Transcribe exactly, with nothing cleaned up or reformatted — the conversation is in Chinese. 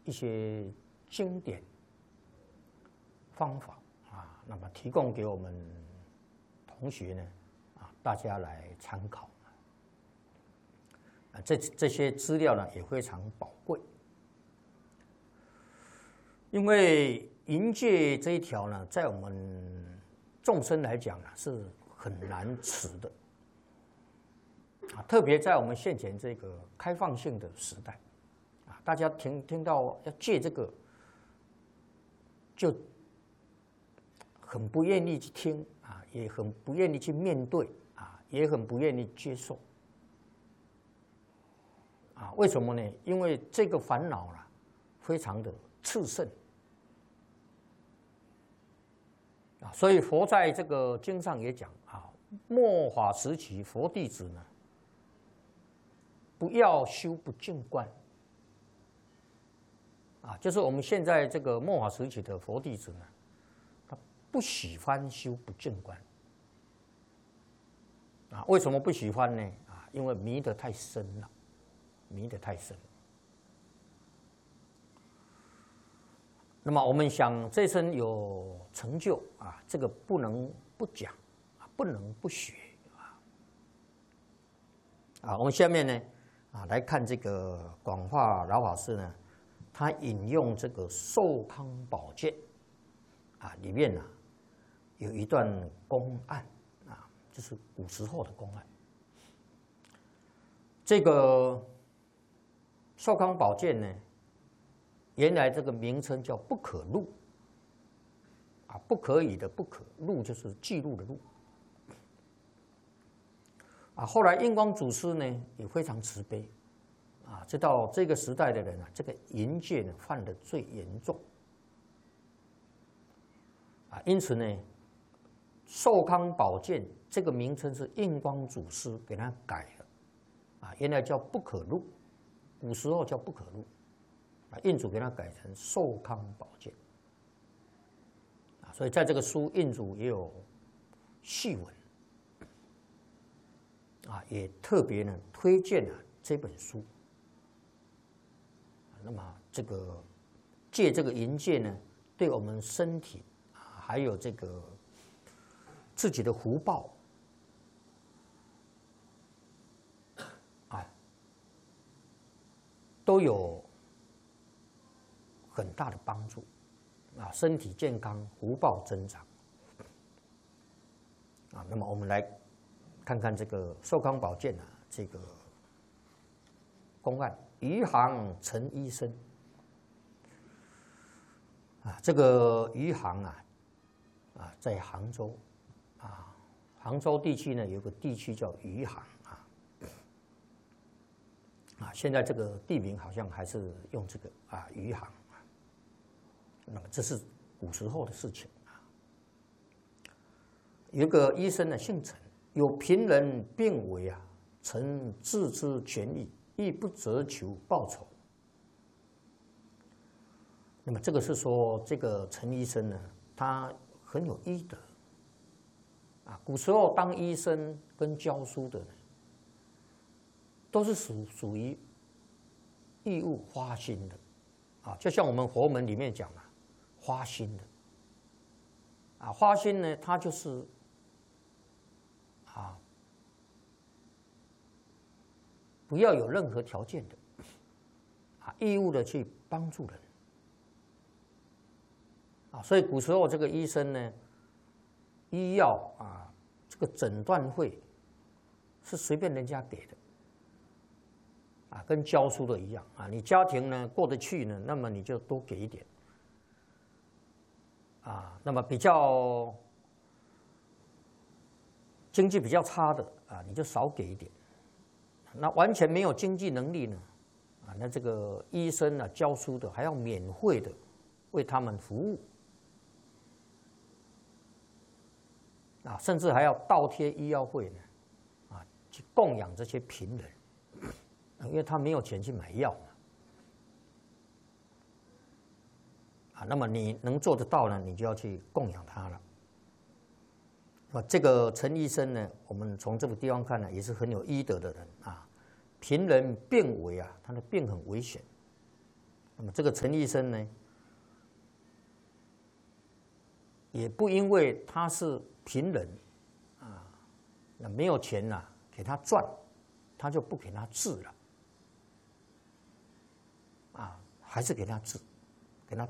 一些经典方法啊，那么提供给我们同学呢啊，大家来参考。啊，这这些资料呢也非常宝贵，因为淫戒这一条呢，在我们众生来讲呢是很难持的啊，特别在我们现前这个开放性的时代啊，大家听听到要戒这个，就很不愿意去听啊，也很不愿意去面对啊，也很不愿意接受。啊，为什么呢？因为这个烦恼啊，非常的炽盛啊，所以佛在这个经上也讲啊，末法时期佛弟子呢，不要修不净观啊，就是我们现在这个末法时期的佛弟子呢，他不喜欢修不净观啊，为什么不喜欢呢？啊，因为迷得太深了。迷得太深，那么我们想这生有成就啊，这个不能不讲啊，不能不学啊。啊，我们下面呢啊来看这个广化老法师呢，他引用这个《寿康宝鉴》啊里面呢、啊、有一段公案啊，就是古时候的公案，这个。寿康宝鉴呢，原来这个名称叫不可录啊，不可以的不可，录就是记录的录啊。后来印光祖师呢也非常慈悲啊，知道这个时代的人啊，这个淫戒呢犯得最严重啊，因此呢，寿康宝鉴这个名称是印光祖师给他改了啊，原来叫不可录。古时候叫不可录，啊，印主给它改成寿康宝鉴，啊，所以在这个书印主也有细文，啊，也特别呢推荐了这本书。那么这个戒这个淫戒呢，对我们身体啊，还有这个自己的福报。都有很大的帮助啊，身体健康，福报增长啊。那么我们来看看这个寿康宝鉴啊，这个公案，余杭陈医生啊，这个余杭啊啊，在杭州啊，杭州地区呢有个地区叫余杭。啊，现在这个地名好像还是用这个啊余杭啊，那么这是古时候的事情啊。有个医生呢姓陈，有贫人病危啊，曾自知权益，亦不责求报酬。那么这个是说这个陈医生呢，他很有医德啊。古时候当医生跟教书的呢，都是属属于义务花心的，啊，就像我们佛门里面讲的，花心的，啊，花心呢，它就是啊，不要有任何条件的，啊，义务的去帮助人，啊，所以古时候这个医生呢，医药啊，这个诊断费是随便人家给的。啊，跟教书的一样啊，你家庭呢过得去呢，那么你就多给一点，啊，那么比较经济比较差的啊，你就少给一点。那完全没有经济能力呢，啊，那这个医生啊教书的还要免费的为他们服务，啊，甚至还要倒贴医药费呢，啊，去供养这些贫人。因为他没有钱去买药嘛，啊，那么你能做得到呢，你就要去供养他了。那这个陈医生呢，我们从这个地方看呢，也是很有医德的人啊。贫人病危啊，他的病很危险那么这个陈医生呢，也不因为他是贫人啊，那没有钱呐、啊，给他赚，他就不给他治了，啊，还是给他治。